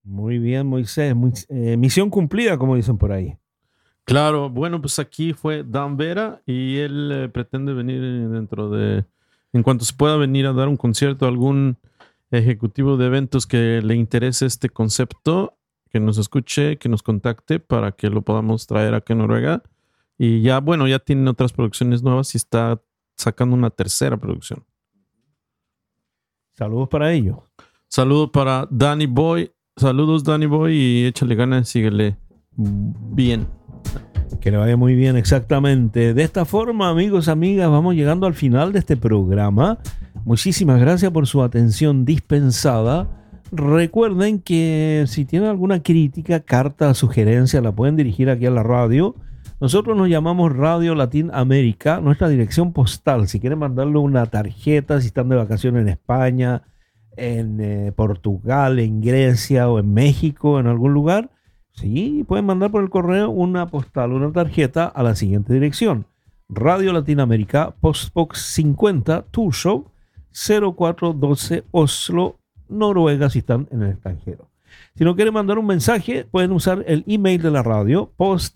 Muy bien, Moisés. Misión cumplida, como dicen por ahí. Claro, bueno, pues aquí fue Dan Vera y él pretende venir en cuanto se pueda venir a dar un concierto a algún ejecutivo de eventos que le interese este concepto, que nos escuche, que nos contacte para que lo podamos traer acá en Noruega. Y ya, bueno, ya tiene otras producciones nuevas y está sacando una tercera producción. Saludos para ellos. Saludos para Danny Boy. Saludos, Danny Boy, y échale ganas, síguele bien. Que le vaya muy bien, exactamente. De esta forma, amigos, amigas, vamos llegando al final de este programa. Muchísimas gracias por su atención dispensada. Recuerden que si tienen alguna crítica, carta, sugerencia, la pueden dirigir aquí a la radio. Nosotros nos llamamos Radio Latin América, nuestra dirección postal. Si quieren mandarle una tarjeta, si están de vacaciones en España, en Portugal, en Grecia o en México, en algún lugar, sí, pueden mandar por el correo una postal, una tarjeta a la siguiente dirección. Radio Latinoamérica, Postbox 50, Torshow, 0412 Oslo, Noruega, si están en el extranjero. Si no quieren mandar un mensaje, pueden usar el email de la radio,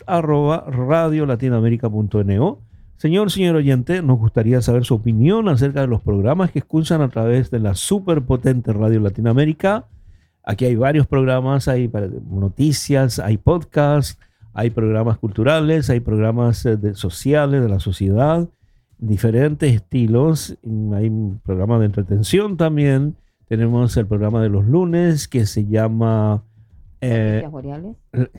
post@radiolatinoamerica.no. Señor oyente, nos gustaría saber su opinión acerca de los programas que escuchan a través de la superpotente Radio Latinoamérica. Aquí hay varios programas, hay noticias, hay podcasts, hay programas culturales, hay programas sociales de la sociedad, diferentes estilos. Hay un programa de entretención también. Tenemos el programa de los lunes que se llama Noticias Boreales.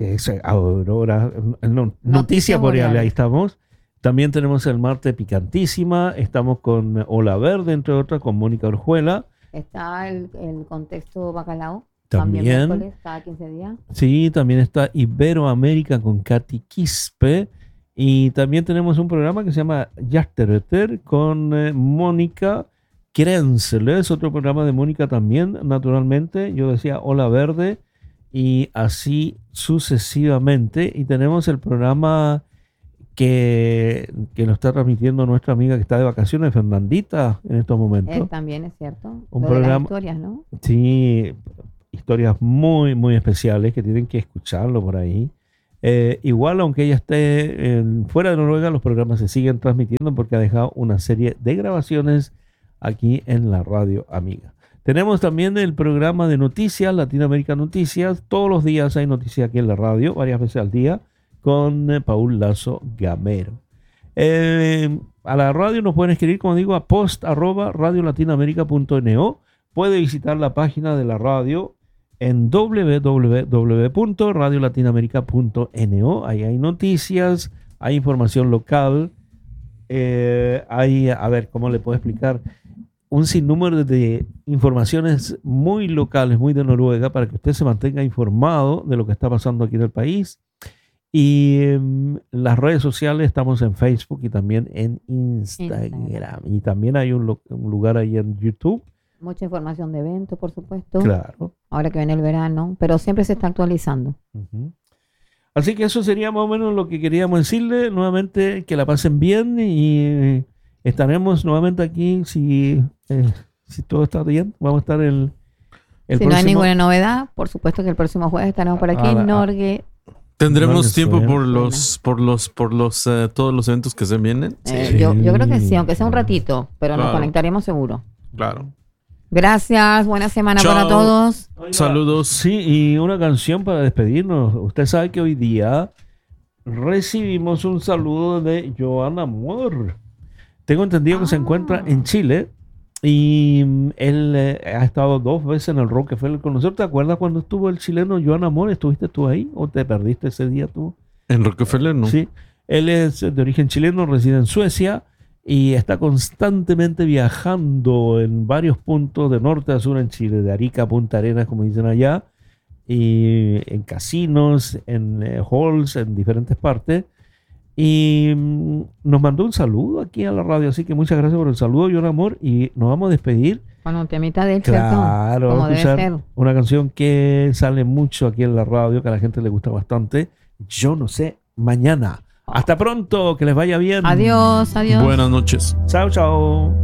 Noticias Boreales, ahí estamos. También tenemos el martes Picantísima, estamos con Ola Verde, entre otras, con Mónica Orjuela. Está el contexto Bacalao. También miércoles, cada 15 días. Sí, también está Iberoamérica con Katy Quispe. Y también tenemos un programa que se llama Yasteröter con Mónica Krensele. Es otro programa de Mónica también, naturalmente. Yo decía Ola Verde y así sucesivamente. Y tenemos el programa que lo está transmitiendo nuestra amiga que está de vacaciones, Fernandita, en estos momentos. También es cierto. Un Lo programa, de las historias, ¿no? Sí, historias muy, muy especiales que tienen que escucharlo por ahí. Igual, aunque ella esté fuera de Noruega, los programas se siguen transmitiendo porque ha dejado una serie de grabaciones aquí en la radio amiga. Tenemos también el programa de noticias, Latinoamérica Noticias. Todos los días hay noticias aquí en la radio, varias veces al día, con Paul Lazo Gamero. A la radio nos pueden escribir, como digo, a post@radiolatinoamerica.no. Puede visitar la página de la radio en www.radiolatinoamerica.no. Ahí hay noticias, hay información local, hay, a ver, ¿cómo le puedo explicar? Un sinnúmero de informaciones muy locales, muy de Noruega, para que usted se mantenga informado de lo que está pasando aquí en el país. Y las redes sociales, estamos en Facebook y también en Instagram. Y también hay un lugar ahí en YouTube. Mucha información de eventos, por supuesto. Claro. Ahora que viene el verano, pero siempre se está actualizando. Uh-huh. Así que eso sería más o menos lo que queríamos decirle. Nuevamente, que la pasen bien y estaremos nuevamente aquí si todo está bien. Vamos a estar el si próximo... no hay ninguna novedad, por supuesto que el próximo jueves estaremos por aquí en Norge. ¿Tendremos tiempo por todos los eventos que se vienen? Yo creo que sí, aunque sea un ratito, pero nos conectaremos seguro. Claro. Gracias, buena semana para todos. Saludos. Sí, y una canción para despedirnos. Usted sabe que hoy día recibimos un saludo de Joan Amor. Tengo entendido que se encuentra en Chile y él ha estado 2 veces en el Rockefeller con nosotros. ¿Te acuerdas cuando estuvo el chileno Joan Amor? ¿Estuviste tú ahí o te perdiste ese día tú? En Rockefeller no. Sí, él es de origen chileno, reside en Suecia y está constantemente viajando en varios puntos de norte a sur en Chile, de Arica a Punta Arenas, como dicen allá, y en casinos, en halls, en diferentes partes. Y nos mandó un saludo aquí a la radio, así que muchas gracias por el saludo, Joan Amor, y nos vamos a despedir. Con un temita de él, claro, como debe ser. Una canción que sale mucho aquí en la radio, que a la gente le gusta bastante. Yo no sé, mañana. Hasta pronto, que les vaya bien. Adiós, adiós. Buenas noches. Chao, chao.